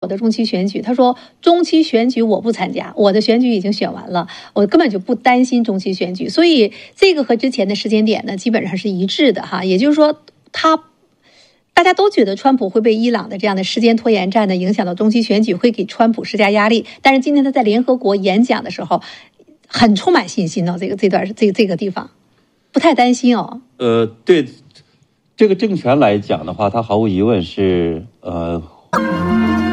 的中期选举，他说中期选举我不参加，我的选举已经选完了，我根本就不担心中期选举。所以这个和之前的时间点呢基本上是一致的哈，也就是说大家都觉得川普会被伊朗的这样的时间拖延战呢影响到中期选举，会给川普施加压力。但是今天他在联合国演讲的时候很充满信心哦，这个地方不太担心哦。 对这个政权来讲的话，它毫无疑问是